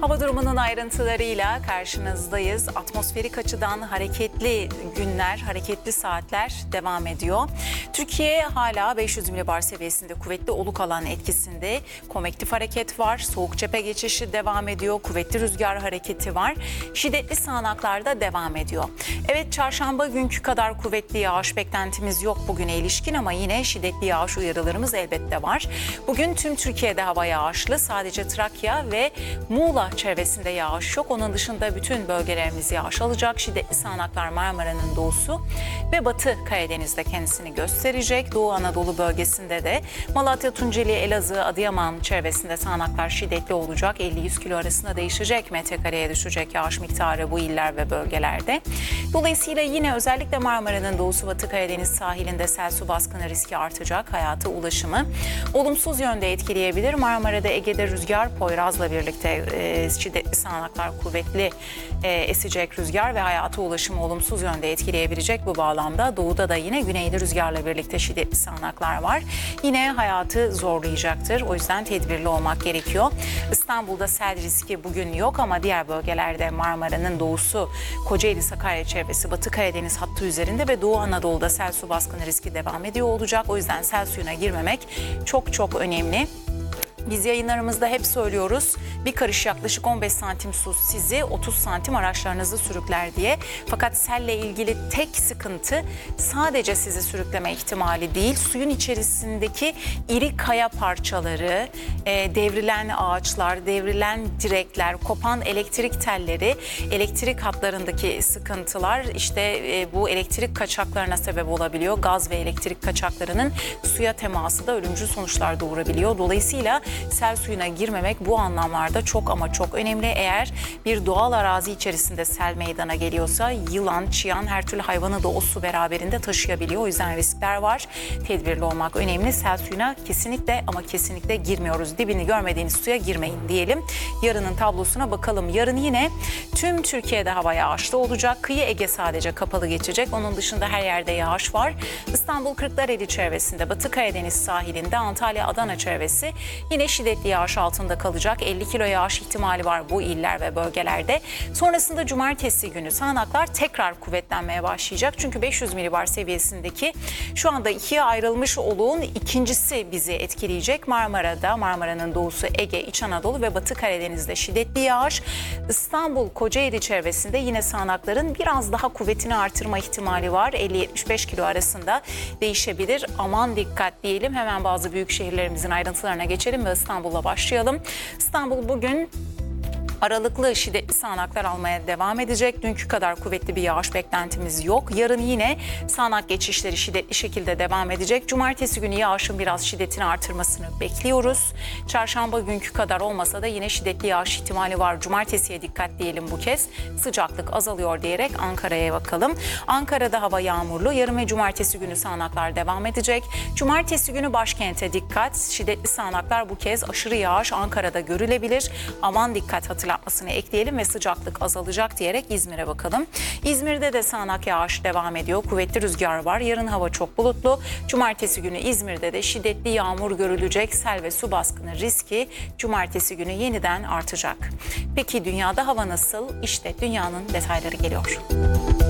Hava durumunun ayrıntılarıyla karşınızdayız. Atmosferik açıdan hareketli günler, hareketli saatler devam ediyor. Türkiye hala 500 milibar seviyesinde kuvvetli oluk alan etkisinde. Konvektif hareket var, soğuk cephe geçişi devam ediyor, kuvvetli rüzgar hareketi var. Şiddetli sağanaklar da devam ediyor. Evet, çarşamba günkü kadar kuvvetli yağış beklentimiz yok bugüne ilişkin ama yine şiddetli yağış uyarılarımız elbette var. Bugün tüm Türkiye'de hava yağışlı, sadece Trakya ve Muğla çevresinde yağış yok. Onun dışında bütün bölgelerimiz yağış alacak. Şiddetli sağanaklar Marmara'nın doğusu ve Batı Karadeniz'de kendisini gösterecek. Doğu Anadolu bölgesinde de Malatya, Tunceli, Elazığ, Adıyaman çevresinde sağanaklar şiddetli olacak. 50-100 kilo arasında değişecek metrekareye düşecek yağış miktarı bu iller ve bölgelerde. Dolayısıyla yine özellikle Marmara'nın doğusu, Batı Karadeniz sahilinde sel su baskını riski artacak. Hayatı, ulaşımı olumsuz yönde etkileyebilir. Marmara'da, Ege'de rüzgar Poyraz'la birlikte şiddetli sağanaklar, kuvvetli esecek rüzgar ve hayatı, ulaşımı olumsuz yönde etkileyebilecek bu bağlamda. Doğuda da yine güneyli rüzgarla birlikte şiddetli sağanaklar var. Yine hayatı zorlayacaktır. O yüzden tedbirli olmak gerekiyor. İstanbul'da sel riski bugün yok ama diğer bölgelerde Marmara'nın doğusu, Kocaeli, Sakarya çevresi, Batı Karadeniz hattı üzerinde ve Doğu Anadolu'da sel su baskını riski devam ediyor olacak. O yüzden sel suyuna girmemek çok önemli. Biz yayınlarımızda hep söylüyoruz, bir karış yaklaşık 15 santim su sizi 30 santim araçlarınızı sürükler diye. Fakat selle ilgili tek sıkıntı sadece sizi sürükleme ihtimali değil, suyun içerisindeki iri kaya parçaları, devrilen ağaçlar, devrilen direkler, kopan elektrik telleri, elektrik hatlarındaki sıkıntılar, işte bu elektrik kaçaklarına sebep olabiliyor. Gaz ve elektrik kaçaklarının suya teması da ölümcül sonuçlar doğurabiliyor. Dolayısıyla sel suyuna girmemek bu anlamlarda çok ama çok önemli. Eğer bir doğal arazi içerisinde sel meydana geliyorsa yılan, çıyan, her türlü hayvanı da o su beraberinde taşıyabiliyor. O yüzden riskler var. Tedbirli olmak önemli. Sel suyuna kesinlikle ama kesinlikle girmiyoruz. Dibini görmediğiniz suya girmeyin diyelim. Yarının tablosuna bakalım. Yarın yine tüm Türkiye'de hava yağışlı olacak. Kıyı Ege sadece kapalı geçecek. Onun dışında her yerde yağış var. İstanbul, Kırklareli çevresinde, Batı Karadeniz sahilinde, Antalya, Adana çevresi yine şiddetli yağış altında kalacak. 50 kilo yağış ihtimali var bu iller ve bölgelerde. Sonrasında cumartesi günü sağanaklar tekrar kuvvetlenmeye başlayacak. Çünkü 500 milibar seviyesindeki şu anda ikiye ayrılmış oluğun ikincisi bizi etkileyecek. Marmara'da, Marmara'nın doğusu, Ege, İç Anadolu ve Batı Karadeniz'de şiddetli yağış. İstanbul, Kocaeli çevresinde yine sağanakların biraz daha kuvvetini artırma ihtimali var. 50-75 kilo arasında değişebilir. Aman dikkat diyelim. Hemen bazı büyük şehirlerimizin ayrıntılarına geçelim ve İstanbul'a başlayalım. İstanbul bugün aralıklı şiddetli sağanaklar almaya devam edecek. Dünkü kadar kuvvetli bir yağış beklentimiz yok. Yarın yine sağanak geçişleri şiddetli şekilde devam edecek. Cumartesi günü yağışın biraz şiddetini artırmasını bekliyoruz. Çarşamba günkü kadar olmasa da yine şiddetli yağış ihtimali var. Cumartesiye dikkat diyelim bu kez. Sıcaklık azalıyor diyerek Ankara'ya bakalım. Ankara'da hava yağmurlu. Yarın ve cumartesi günü sağanaklar devam edecek. Cumartesi günü başkente dikkat. Şiddetli sağanaklar bu kez aşırı yağış Ankara'da görülebilir. Aman dikkat hatırlatmasını ekleyelim ve sıcaklık azalacak diyerek İzmir'e bakalım. İzmir'de de sağanak yağış devam ediyor. Kuvvetli rüzgar var. Yarın hava çok bulutlu. Cumartesi günü İzmir'de de şiddetli yağmur görülecek. Sel ve su baskını riski cumartesi günü yeniden artacak. Peki dünyada hava nasıl? İşte dünyanın detayları geliyor.